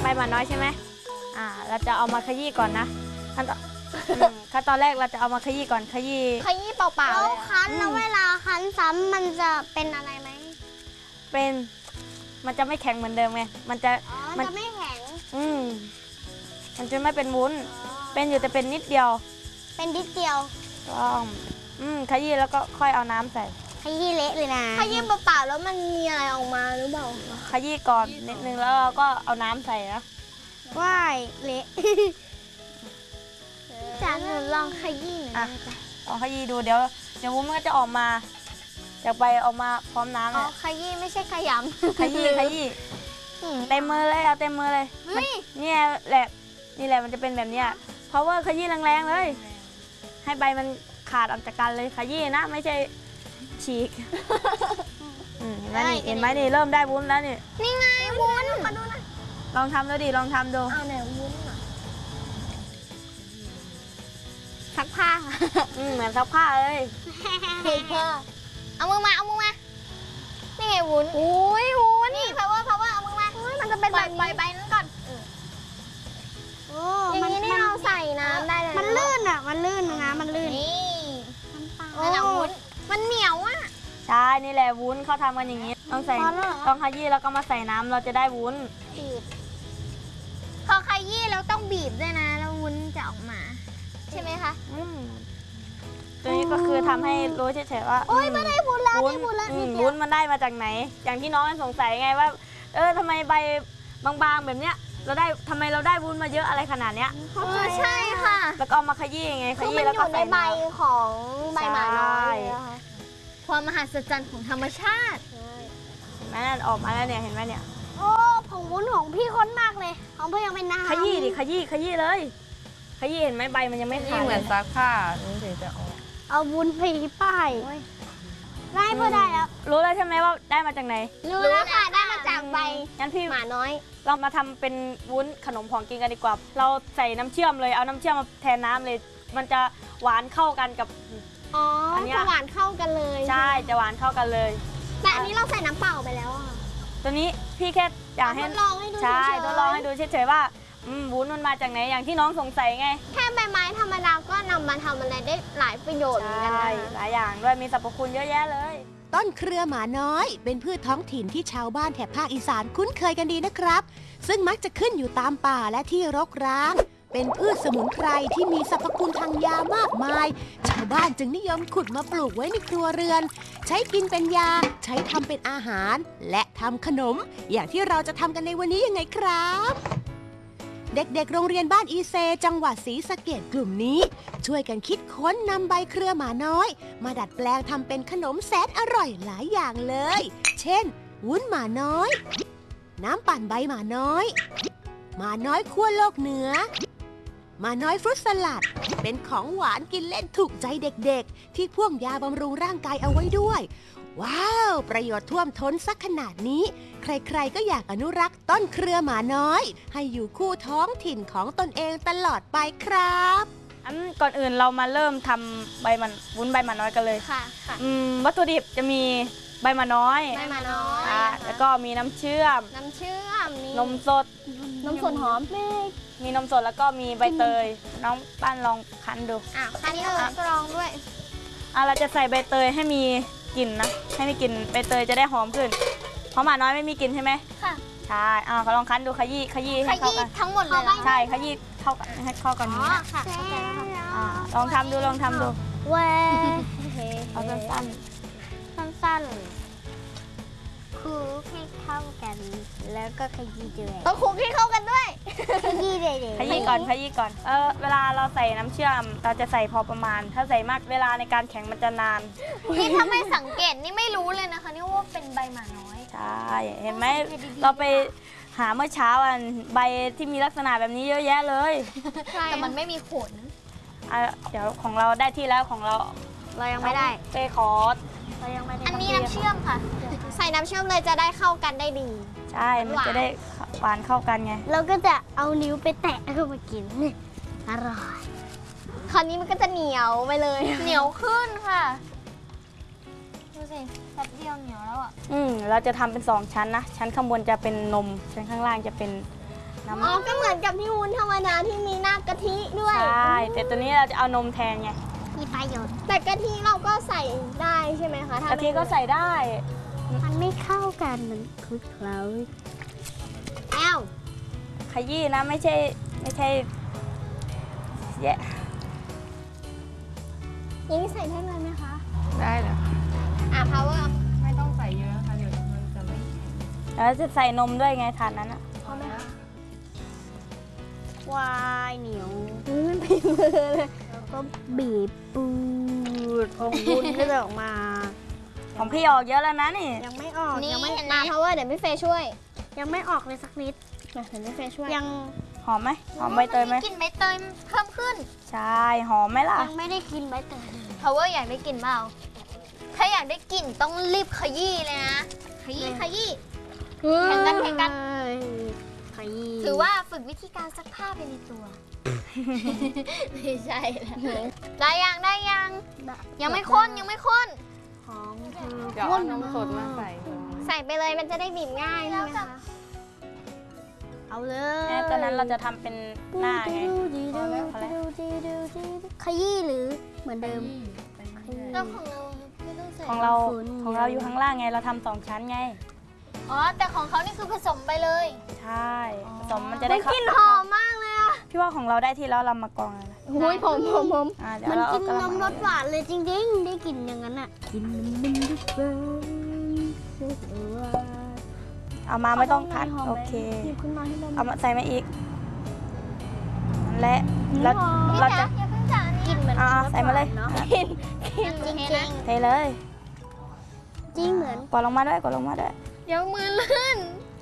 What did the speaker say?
หมาน้อยใช่ไหมเราจะเอามาขยี้ก่อนนะขั้นตอนแรกเราจะเอามาขยี้ก่อนขยี้เปล่าๆแล้วคั้นแล้วเวลาคั้นซ้ำมันจะเป็นอะไรไหมมันจะไม่แข็งเหมือนเดิมไงมันจะไม่แข็งมันจะไม่เป็นวุ้นเป็นอยู่แต่เป็นนิดเดียวต้องขยี้แล้วก็ค่อยเอาน้ำใส่ขยี้เละเลยนะขยี้เปล่าๆแล้วมันมีอะไรออกมาหรือเปล่าขยี้ก่อนนิดนึงแล้วเราก็เอาน้ำใส่นะว่ายเละจ๋าหนูลองขยี้หน่อยลองขยี้ดูเดี๋ยววุ้นมันก็จะออกมาจากใบออกมาพร้อมน้ำเลยขยี้ไม่ใช่ขยำขยี้เต็มมือเลยเอาเต็มมือเลยนี่แหละมันจะเป็นแบบนี้เพราะว่าขยี้แรงๆเลยให้ใบมันขาดออกจากกันเลยขยี้นะไม่ใช่ฉีกเห็นไหมนี่เริ่มได้วุ้นแล้วนี่ไงวุ้นมาดูนะลองทำดูดิลองทำดูเอาไหนวุ้นซักผ้าเหมือนซักผ้าเลยเอามือมานี่ไงวุ้นวุ้นนี่เพราะว่าเอามือมามันจะเป็นใบนั้นก่อนอย่างนี้เราใส่น้ำได้เลยมันลื่นนะมันลื่นนี่น้ำวุ้นมันเหนียวใช่นี่แหละวุ้นเขาทำกันอย่างนี้ต้องขยี้แล้วก็มาใส่น้ำเราจะได้วุ้นพอขยี้แล้วต้องบีบด้วยนะแล้ววุ้นจะออกมาใช่ไหมคะตัวนี้ก็คือทำให้รู้เฉยๆว่าไม่ได้วุ้นแล้ววุ้นมันได้มาจากไหนอย่างที่น้องสงสัยไงว่าทำไมใบบางๆแบบเนี้ยทำไมเราได้วุ้นมาเยอะอะไรขนาดเนี้ยใช่ค่ะแล้วก็เอามาขยี้ไงขยี้แล้วก็ใส่ใบของใบหมาน้อยความมหัศจรรย์ของธรรมชาติแม่ออกมาแล้วเนี่ยเห็นไหมเนี่ยผงวุ้นของพี่ข้นมากเลยของพี่ยังเป็นน้ำขยี้ดิขยี้เลยขยี้เห็นไหมใบมันยังไม่ขาดเหมือนซักผ้านี่ถึงจะออกเอาวุ้นไปป้ายได้พอได้แล้วรู้แล้วใช่ไหมว่าได้มาจากไหนรู้แล้วค่ะได้มาจากใบงั้นพี่หมาน้อยเรามาทำเป็นวุ้นขนมของกินกันดีกว่าเราใส่น้ำเชื่อมเลยเอาน้ำเชื่อมมาแทนน้ำเลยมันจะหวานเข้ากันกับจะหวานเข้ากันเลยใช่จะหวานเข้ากันเลยแต่อันนี้เราใส่น้ำเปล่าไปแล้วตัวนี้พี่แค่อยากให้ทดลองให้ดูใช่ทดลองให้ดูเฉยๆว่าวุ้นมันมาจากไหนอย่างที่น้องสงสัยไงแค่ใบไม้ธรรมดาก็นำมาทำอะไรได้หลายประโยชน์เหมือนกันหลายอย่างด้วยมีสรรพคุณเยอะแยะเลยต้นเครือหมาน้อยเป็นพืชท้องถิ่นที่ชาวบ้านแถบภาคอีสานคุ้นเคยกันดีนะครับซึ่งมักจะขึ้นอยู่ตามป่าและที่รกร้างเป็นพืชสมุนไพรที่มีสรรพคุณทางยามากมายชาวบ้านจึงนิยมขุดมาปลูกไว้ในครัวเรือนใช้กินเป็นยาใช้ทำเป็นอาหารและทำขนมอย่างที่เราจะทำกันในวันนี้ยังไงครับเด็กๆโรงเรียนบ้านอีเซจังหวัดศรีสะเกษกลุ่มนี้ช่วยกันคิดค้นนำใบเครือหมาน้อยมาดัดแปลงทำเป็นขนมแสนอร่อยหลายอย่างเลยเช่นวุ้นหมาน้อยน้ำปั่นใบหมาน้อยหมาน้อยขั้วโลกเหนือหมาน้อยฟรุตสลัดเป็นของหวานกินเล่นถูกใจเด็กๆที่พ่วงยาบำรุงร่างกายเอาไว้ด้วยว้าวประโยชน์ท่วมท้นสักขนาดนี้ใครๆก็อยากอนุรักษ์ต้นเครือหมาน้อยให้อยู่คู่ท้องถิ่นของตนเองตลอดไปครับก่อนอื่นเรามาเริ่มทำวุ้นใบหมาน้อยกันเลยค่ะวัตถุดิบจะมีใบหมาน้อยแล้วก็มีน้ำเชื่อมนมสดหอมมีนมสดแล้วก็มีใบเตยน้องปั้นลองคั้นดูคั้นลองด้วยเราจะใส่ใบเตยให้มีกลิ่นนะให้มีกลิ่นใบเตยจะได้หอมขึ้นเพราะหมาน้อยไม่มีกลิ่นใช่ไหมค่ะใช่เขาลองคั้นดูขยี้ให้เข้ากันทั้งหมดเลยใช่ขยี้เข้ากันให้เข้ากันนี้ค่ะลองทำดูแหวเอาสั้นคลุกให้เข้ากันแล้วก็ขยี้ด้วยคลุกให้เข้ากันด้วยขยี้เลยขยี้ก่อนเวลาเราใส่น้ำเชื่อมเราจะใส่พอประมาณถ้าใส่มากเวลาในการแข็งมันจะนานนี่ถ้าไม่สังเกตนี่ไม่รู้เลยนะคะนี่ว่าเป็นใบหมาน้อยใช่เห็นไหมเราไปหาเมื่อเช้าใบที่มีลักษณะแบบนี้เยอะแยะเลยแต่มันไม่มีขนเดี๋ยวของเราได้ที่แล้วของเรายังไม่ได้เตคอร์สอันนี้น้ำเชื่อมค่ะใส่น้ำเชื่อมเลยจะได้เข้ากันได้ดีใช่มันจะได้หวานเข้ากันไงเราก็จะเอานิ้วไปแตะเข้ามากินอร่อยคราวนี้มันก็จะเหนียวไปเลยเหนียวขึ้นค่ะดูสิแป๊บเดียวเหนียวแล้วเราจะทำเป็น2ชั้นนะชั้นข้างบนจะเป็นนมชั้นข้างล่างจะเป็นน้ำอ๋อ ก็เหมือนกับที่วุ้นธรรมดาที่มีหน้ากะทิด้วยใช่แต่ตัวนี้เราจะเอานมแทนไงมีประโยชน์แต่กะทิเราก็ใส่ได้ใช่ไหมคะถ้ากะทิก็ใส่ได้มันไม่เข้ากันมันคลุกเคล้าแอ้วขยี้นะไม่ใช่แยะยังใส่ได้เลยไหมคะได้เลยค่ะ power ไม่ต้องใส่เยอะค่ะเดี๋ยวมันจะไม่แล้วจะใส่นมด้วยไงถาดนั้นอะพอไหมคะวายเหนียวมันเป็นมือเลยแล้วก็บีบปูดของวุ้นให้ออกมาของพี่ออกเยอะแล้วนะนี่ยังไม่ออกนี่ยังไม่เห็นไหม power เดี๋ยวพี่เฟย์ช่วยยังไม่ออกเลยสักนิดเดี๋ยวพี่เฟย์ช่วยยังหอมไหมหอมใบเตยไหมกลิ่นใบเตยเพิ่มขึ้นใช่หอมไหมล่ะยังไม่ได้กินใบเตย power อยากได้กลิ่นเปล่า ถ้าอยากได้กลิ่นต้องรีบขยี้เลยนะ ขยี้ แข่งกันขยี้ถือว่าฝึกวิธีการซักผ้าไปในตัว ไม่ใช่แล้วได้ยัง ยังไม่ข้นของเธอเดี๋ยวเอานมสดมาใส่ใส่ไปเลยมันจะได้บีบง่ายใช่ไหมคะเอาเลแม่ตอนนั้นเราจะทำเป็นหน้าไงขยี้หรือเหมือนเดิมแล้วของเราไม่ต้องใส่ของเราอยู่ข้างล่างไงเราทำสองชั้นไงอ๋อ แต่ของเขานี่คือผสมไปเลยใช่ผสมมันจะได้กลิ่นหอมมากเลยอ่ะพี่ว่าของเราได้ที่แล้วเรามากองอะไรโอ้ยผมเดี๋ยวมันเรากิเอานกระนมรมัสงหวานเลยจริงๆ ได้กลิ่นอย่างนั้นอ่ะ กินนมมันดิบเบิ้ลเอามาไม่ต้องพัดโอเคหยิบขึ้นมาให้ดมเอามาใส่มาอีกนั่นแหละเราพี่เราจ๋าจะอย่าเพิ่งจ๋านี่กลิ่นเหมือนใส่มาเลยเนาะจริงเทเลยจริงเหมือนกดลงมาด้วยเดี๋ยวมือลื่น